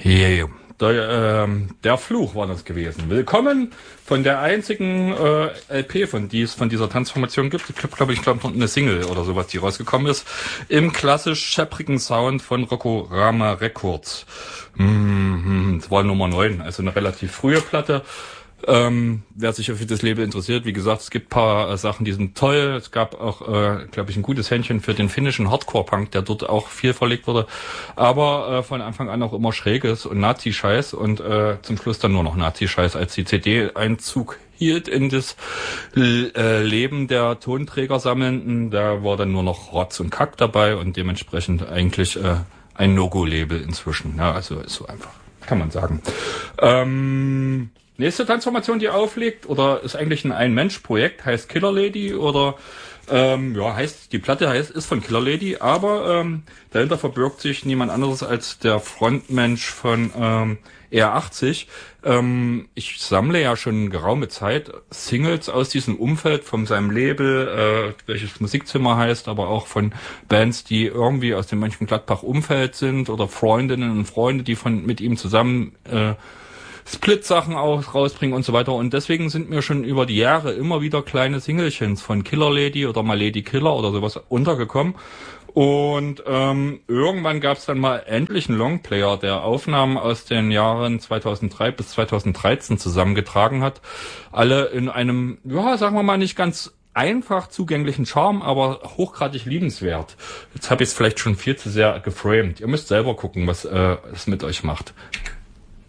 Yeah. Der Fluch war das gewesen. Willkommen von der einzigen LP, von dieser Tanzformation gibt. Ich glaube noch eine Single oder sowas, die rausgekommen ist. Im klassisch schepprigen Sound von Rockorama Records. Das war Nummer 9, also eine relativ frühe Platte. Wer sich für das Label interessiert, wie gesagt, es gibt paar Sachen, die sind toll. Es gab auch, glaube ich, ein gutes Händchen für den finnischen Hardcore-Punk, der dort auch viel verlegt wurde. Aber von Anfang an auch immer Schräges und Nazi-Scheiß und zum Schluss dann nur noch Nazi-Scheiß, als die CD Einzug hielt in das Leben der Tonträgersammelnden. Da war dann nur noch Rotz und Kack dabei und dementsprechend eigentlich ein No-Go-Label inzwischen. Ja, also ist so einfach, kann man sagen. Nächste Transformation, die auflegt, oder ist eigentlich ein Ein-Mensch-Projekt, heißt Killer Lady, oder die Platte ist von Killer Lady, aber dahinter verbirgt sich niemand anderes als der Frontmensch von R80. Ich sammle ja schon geraume Zeit Singles aus diesem Umfeld von seinem Label, welches Musikzimmer heißt, aber auch von Bands, die irgendwie aus dem Mönchengladbach-Umfeld sind, oder Freundinnen und Freunde, die mit ihm zusammen Split-Sachen auch rausbringen und so weiter. Und deswegen sind mir schon über die Jahre immer wieder kleine Singelchens von Killer Lady oder mal Lady Killer oder sowas untergekommen. Und irgendwann gab es dann mal endlich einen Longplayer, der Aufnahmen aus den Jahren 2003 bis 2013 zusammengetragen hat. Alle in einem, ja, sagen wir mal, nicht ganz einfach zugänglichen Charme, aber hochgradig liebenswert. Jetzt habe ich es vielleicht schon viel zu sehr geframed. Ihr müsst selber gucken, was es mit euch macht.